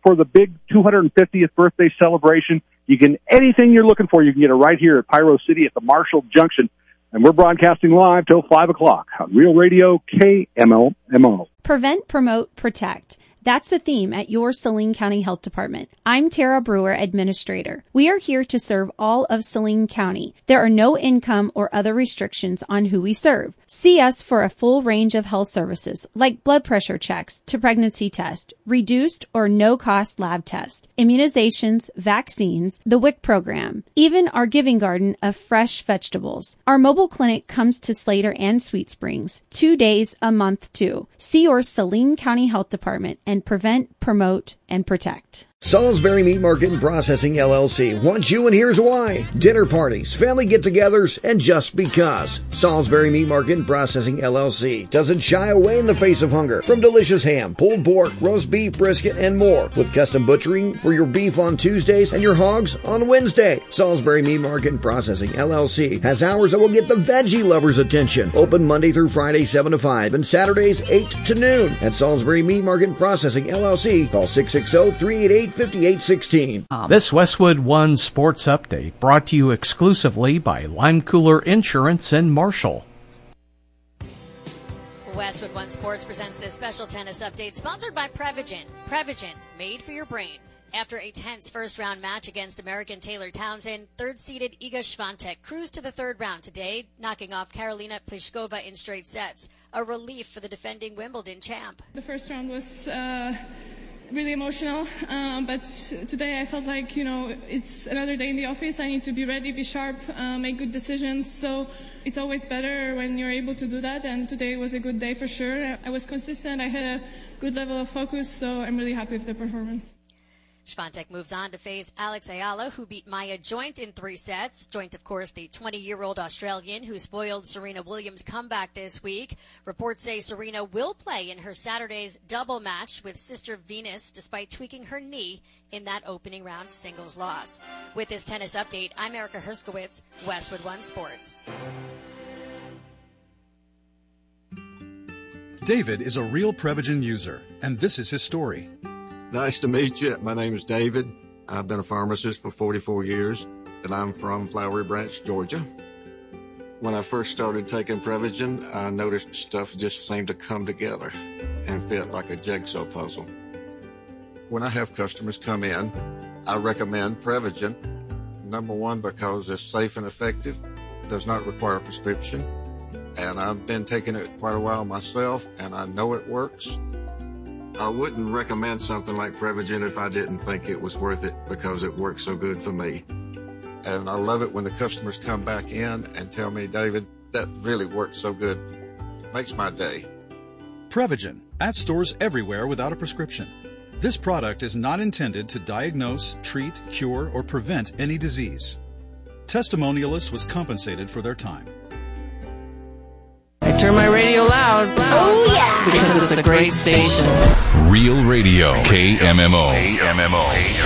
for the big 250th birthday celebration, you can anything you're looking for, you can get it right here at Pyro City at the Marshall Junction. And we're broadcasting live till 5 o'clock on Real Radio KMMO. Prevent, promote, protect. That's the theme at your Saline County Health Department. I'm Tara Brewer, Administrator. We are here to serve all of Saline County. There are no income or other restrictions on who we serve. See us for a full range of health services like blood pressure checks to pregnancy test, reduced or no-cost lab tests, immunizations, vaccines, the WIC program, even our giving garden of fresh vegetables. Our mobile clinic comes to Slater and Sweet Springs 2 days a month too. See your Saline County Health Department and prevent, promote, and protect. Salisbury Meat Market and Processing, LLC wants you, and here's why. Dinner parties, family get-togethers, and just because. Salisbury Meat Market and Processing, LLC doesn't shy away in the face of hunger. From delicious ham, pulled pork, roast beef, brisket, and more. With custom butchering for your beef on Tuesdays and your hogs on Wednesday. Salisbury Meat Market and Processing, LLC has hours that will get the veggie lovers' attention. Open Monday through Friday, 7 to 5, and Saturdays, 8 to noon. At Salisbury Meat Market and Processing, LLC, call 660-388-5816. This Westwood One Sports Update brought to you exclusively by Lime Cooler Insurance and Marshall. Westwood One Sports presents this special tennis update sponsored by Prevagen. Prevagen, made for your brain. After a tense first-round match against American Taylor Townsend, third-seeded Iga Swiatek cruised to the third round today, knocking off Karolina Pliskova in straight sets. A relief for the defending Wimbledon champ. The first round was really emotional, but today I felt like, it's another day in the office. I need to be ready, be sharp, make good decisions. So it's always better when you're able to do that, and today was a good day for sure. I was consistent. I had a good level of focus, so I'm really happy with the performance. Swiatek moves on to face Alex Ayala, who beat Maya Joint in 3 sets. Joint, of course, the 20-year-old Australian who spoiled Serena Williams' comeback this week. Reports say Serena will play in her Saturday's double match with sister Venus, despite tweaking her knee in that opening round singles loss. With this tennis update, I'm Erica Herskowitz, Westwood One Sports. David is a real Prevagen user, and this is his story. Nice to meet you. My name is David. I've been a pharmacist for 44 years, and I'm from Flowery Branch, Georgia. When I first started taking Prevagen, I noticed stuff just seemed to come together and fit like a jigsaw puzzle. When I have customers come in, I recommend Prevagen. Number one, because it's safe and effective, does not require a prescription, and I've been taking it quite a while myself, and I know it works. I wouldn't recommend something like Prevagen if I didn't think it was worth it, because it works so good for me. And I love it when the customers come back in and tell me, David, that really works so good. Makes my day. Prevagen, at stores everywhere without a prescription. This product is not intended to diagnose, treat, cure, or prevent any disease. Testimonialist was compensated for their time. I turn my radio loud. Oh, yeah. Because it's a great station. Real Radio, KMMO.